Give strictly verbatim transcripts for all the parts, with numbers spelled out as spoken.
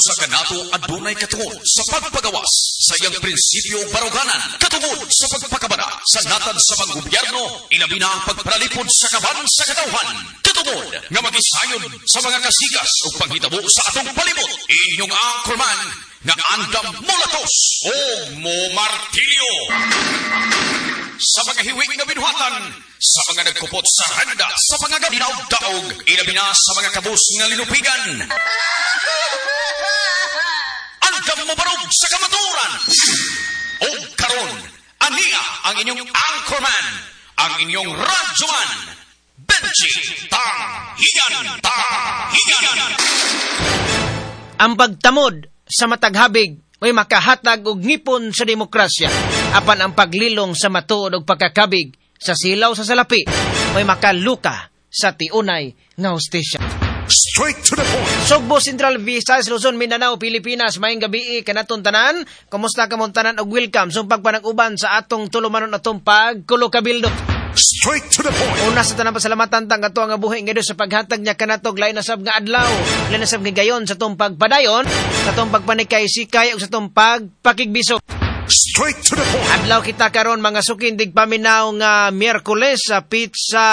usa ka nato adunay katungod sa pagpagawas sa iyang prinsipyo baruganan katungod sa pagpakabara sa natad sa panggobyerno ilabi na ang pagparalipod sa kaban sa katawhan katungod nga magisayon sa mga kasigas ug panghitabo sa atong palibot inyong anchorman nga andam mulatos o mo martilyo sa mga hiwi nga binuhatan sa mga nagkupot sa randa sa mga gabinaw daog ilabi na sa mga kabus nga linupigan andam mo barog sa kamaturan o karon ania ang inyong anchorman ang inyong radyoman Benji Tang Higan Tang Higan. Ang pagtamod sa mataghabig may makahatag og ngipon sa demokrasya apan ang paglilong sa matuod og pagkakabig sa silaw sa salapi may makaluka sa tiunay nga hustisya. Straight to the point. Sugbo, Central Visayas, Luzon, Mindanao, Pilipinas, maayong gabi kanaton tanan. Kumusta ka mong tanan og welcome sa pagpanag-uban sa atong tulumanon atong pagkulo-kabildo. Straight to the point. Una sa tanang pasalamatan tang ato nga buhi nga sa paghatag niya kanatog lain na sab nga adlaw, lain na sab nga gayon sa tong pagpadayon, sa tong pagpanikay-sikay ug sa tong pagpakigbisog. Straight to the point. Adlaw kita karon mga sukindig paminaw nga Miyerkules sa pizza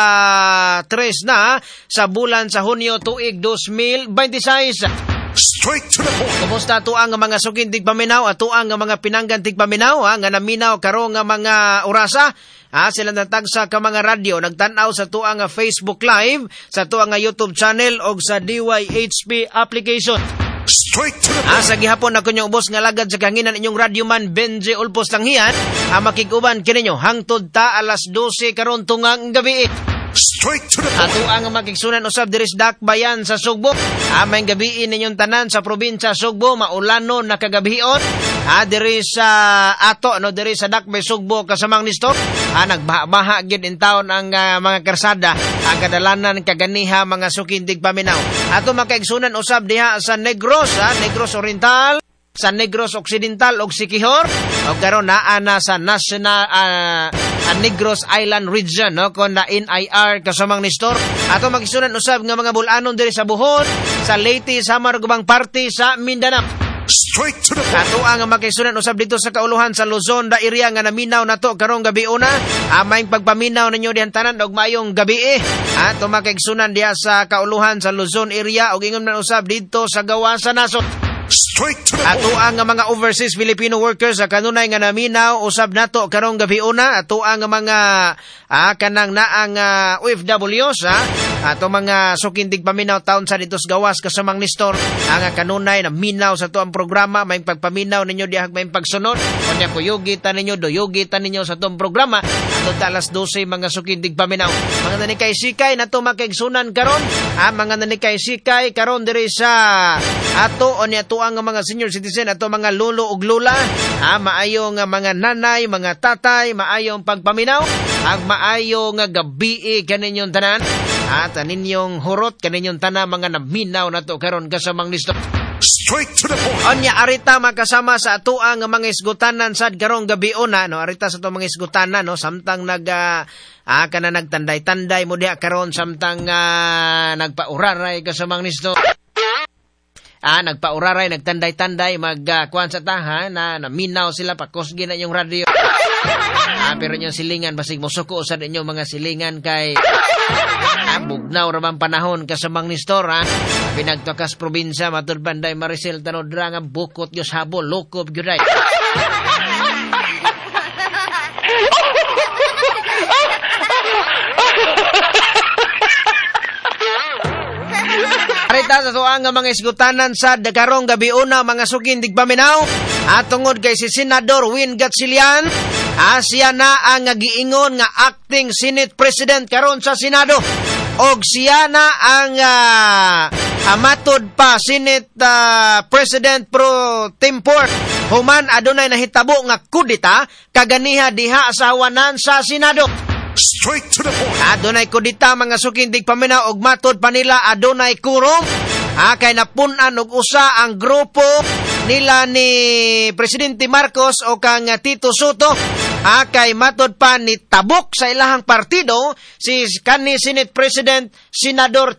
tres na sa bulan sa Hunyo tuig two thousand twenty-six. Straight to the point. Kumusta ato ang mga sukindig paminaw, ato ang mga pinanggantig paminaw ha, nga naminaw karon nga mga orasa. Ah, sila natagsa ka mga radyo, nagtanaw sa tuang nga Facebook Live, sa tuang nga YouTube channel og sa D Y H P application. Straight to the point. Ah, sa gihapon na kunyong ubos nga lagad sa kanginan inyong radyoman Benji Ulpos Langhian, ah, makiguban kininyo hangtod ta alas dose karon tungang gabi. Straight to the point. Ato ang makigsunan usab diri sa Dakbayan sa Sugbo. Amay gabi ninyong tanan sa probinsya Sugbo, maulano nakagabion. Ah, diri sa ato no diri sa Dakbay Sugbo kasamang nisto. Ah, nagbaha-baha gyud in town ang uh, mga karsada. Ang kadalanan kaganiha mga sukindig paminaw. Ato makaigsunan usab diha sa Negros, ah, Negros Oriental, sa Negros Occidental og Siquijor. O karon naa na sa National uh, Negros Island Region no kon na N I R kasamang nistor. Ato magisunan usab nga mga bulanon diri sa Buhon, sa Leyte, Samar ug ubang parte sa Mindanao. Straight to the point. Ato ang makisunan usab dito sa kauluhan sa Luzon da area nga naminaw nato karong gabi una. Amay pagpaminaw ninyo dihan tanan og mayong gabi eh. Ato makigsunan diha sa kauluhan sa Luzon area og ingon man usab dito sa gawas sa nasod. Straight to the Ato point. ang mga overseas Filipino workers sa kanunay nga naminaw usab nato karong gabi una. Ato ang mga ah, kanang naang uh, O F Ws ha. Ato mga sukindig paminaw taon sa dito sa gawas kasamang nistor ang kanunay na minaw sa to ang programa may pagpaminaw ninyo diha may pagsunod kunya kuyugitan ninyo doyugitan ninyo sa tong programa ato alas dose mga sukindig paminaw mga nanikay sikay nato makigsunan karon ah, mga nanikay sikay karon diri sa ato o ni ato ang mga senior citizen ato mga lolo ug lola ah, maayo nga mga nanay mga tatay maayo pagpaminaw ag maayo nga gabi kaninyong tanan at aninyong hurot kaninyong tanan mga naminaw nato karon kasamang listo. Straight to the point. Onya arita makasama sa ato ang mga isgutanan sad karong gabi una no arita sa to mga isgutanan no samtang nag uh, ah, kana nagtanday-tanday mo diha karon samtang uh, nagpauraray kasamang listo. Ah, nagpauraray, nagtanday-tanday, magkuhan uh, sa taha na naminaw sila, pakusgi na yung radio. Ah, pero yung silingan, basig musuko sa inyong mga silingan kay ah, bugnaw ramang panahon kasamang nistor, ha? Pinagtokas probinsya, matod banday Maricel, tanodra nga bukot yung sabo, lukob, gyuday. Arita sa tuang nga mga isgutanan sa dagarong gabi una mga sukindig paminaw at tungod kay si Senador Win Gatchalian siya na ang giingon nga acting Senate President karon sa Senado og siya na ang uh, amatod pa Senate uh, President pro tempore human adunay nahitabo nga kudita kaganiha diha sa hawanan sa Senado. Straight to the point. Adunay kudita mga sukindig paminaw og matod pa nila adunay kurong ah, kay napunan og usa ang grupo nila ni Presidente Marcos o kang Tito Soto ah, kay matod pa ni tabok sa ilahang partido si kanhi Senate President Senador